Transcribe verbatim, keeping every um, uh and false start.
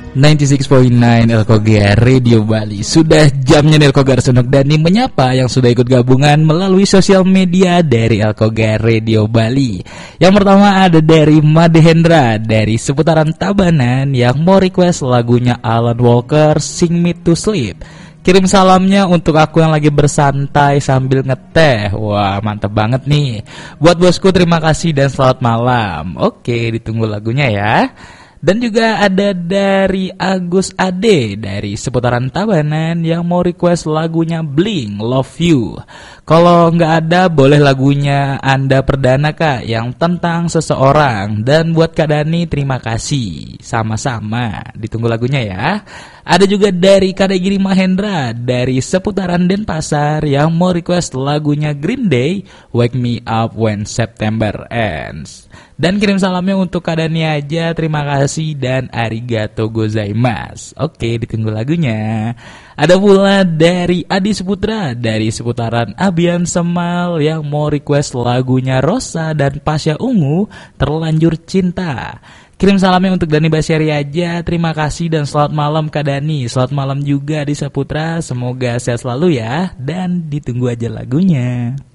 sembilan puluh enam koma sembilan Elkogar Radio Bali. Sudah jamnya Elkogar Sunuk Dani menyapa yang sudah ikut gabungan melalui sosial media dari Elkogar Radio Bali. Yang pertama ada dari Made Hendra dari seputaran Tabanan yang mau request lagunya Alan Walker Sing Me to Sleep. Kirim salamnya untuk aku yang lagi bersantai sambil ngeteh. Wah, mantep banget nih. Buat bosku terima kasih dan selamat malam. Oke, ditunggu lagunya ya. Dan juga ada dari Agus Ade dari seputaran Tabanan yang mau request lagunya Blink Love You. Kalau nggak ada boleh lagunya Anda Perdana Kak yang tentang seseorang. Dan buat Kak Dani terima kasih. Sama-sama ditunggu lagunya ya. Ada juga dari Kadegiri Mahendra dari seputaran Denpasar yang mau request lagunya Green Day Wake Me Up When September Ends. Dan kirim salamnya untuk Kak Dani aja. Terima kasih dan arigato gozaimasu. Oke, ditunggu lagunya. Ada pula dari Adi Seputra dari seputaran Abian Semal yang mau request lagunya Rosa dan Pasha Ungu Terlanjur Cinta. Kirim salamnya untuk Dani Basyari aja. Terima kasih dan selamat malam Kak Dani. Selamat malam juga Adi Saputra. Semoga sehat selalu ya. Dan ditunggu aja lagunya.